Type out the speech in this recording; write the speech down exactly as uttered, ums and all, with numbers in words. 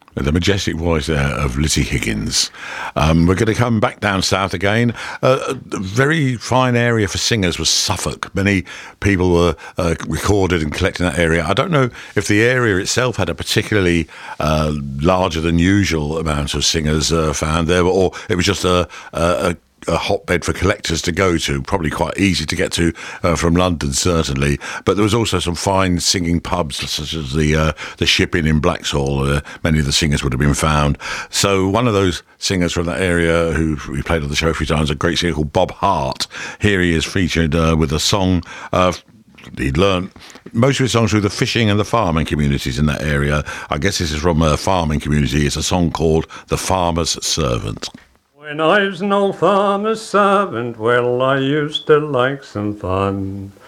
The majestic voice there of Lizzie Higgins. Um, we're going to come back down south again. Uh, a very fine area for singers was Suffolk. Many people were uh, recorded and collected in that area. I don't know if the area itself had a particularly uh, larger than usual amount of singers uh, found there, or it was just a, a, a a hotbed for collectors to go to, probably quite easy to get to uh, from London, certainly. But there was also some fine singing pubs, such as the uh, the Ship Inn in Blackshall. Uh, many of the singers would have been found. So one of those singers from that area who we played on the show a few times, a great singer called Bob Hart. Here he is featured uh, with a song uh, he'd learnt most of his songs through the fishing and the farming communities in that area. I guess this is from a farming community. It's a song called The Farmer's Servant. When I was an old farmer's servant, well, I used to like some fun.